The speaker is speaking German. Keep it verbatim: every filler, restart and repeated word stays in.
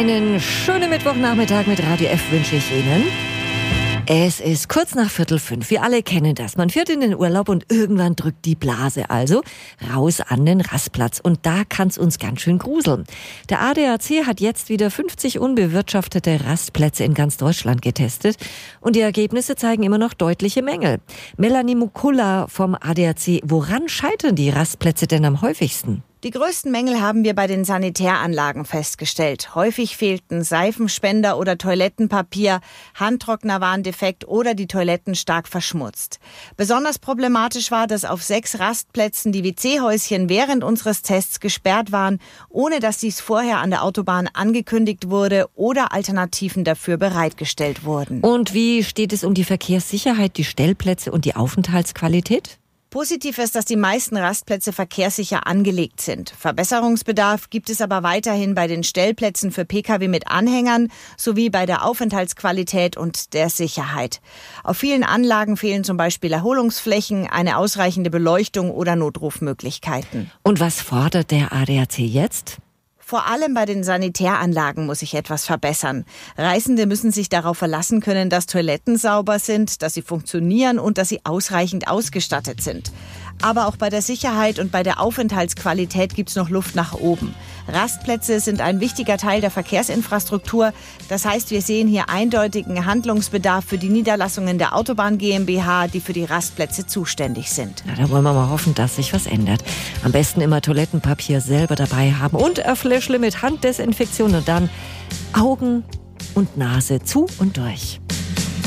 Einen schönen Mittwochnachmittag mit Radio F wünsche ich Ihnen. Es ist kurz nach Viertel fünf. Wir alle kennen das. Man fährt in den Urlaub und irgendwann drückt die Blase. Also raus an den Rastplatz. Und da kann's uns ganz schön gruseln. Der A D A C hat jetzt wieder fünfzig unbewirtschaftete Rastplätze in ganz Deutschland getestet. Und die Ergebnisse zeigen immer noch deutliche Mängel. Melanie Mukulla vom A D A C. Woran scheitern die Rastplätze denn am häufigsten? Die größten Mängel haben wir bei den Sanitäranlagen festgestellt. Häufig fehlten Seifenspender oder Toilettenpapier, Handtrockner waren defekt oder die Toiletten stark verschmutzt. Besonders problematisch war, dass auf sechs Rastplätzen die W C-Häuschen während unseres Tests gesperrt waren, ohne dass dies vorher an der Autobahn angekündigt wurde oder Alternativen dafür bereitgestellt wurden. Und wie steht es um die Verkehrssicherheit, die Stellplätze und die Aufenthaltsqualität? Positiv ist, dass die meisten Rastplätze verkehrssicher angelegt sind. Verbesserungsbedarf gibt es aber weiterhin bei den Stellplätzen für Pkw mit Anhängern sowie bei der Aufenthaltsqualität und der Sicherheit. Auf vielen Anlagen fehlen zum Beispiel Erholungsflächen, eine ausreichende Beleuchtung oder Notrufmöglichkeiten. Und was fordert der A D A C jetzt? Vor allem bei den Sanitäranlagen muss sich etwas verbessern. Reisende müssen sich darauf verlassen können, dass Toiletten sauber sind, dass sie funktionieren und dass sie ausreichend ausgestattet sind. Aber auch bei der Sicherheit und bei der Aufenthaltsqualität gibt es noch Luft nach oben. Rastplätze sind ein wichtiger Teil der Verkehrsinfrastruktur. Das heißt, wir sehen hier eindeutigen Handlungsbedarf für die Niederlassungen der Autobahn GmbH, die für die Rastplätze zuständig sind. Na, da wollen wir mal hoffen, dass sich was ändert. Am besten immer Toilettenpapier selber dabei haben und ein Fläschle mit Handdesinfektion und dann Augen und Nase zu und durch.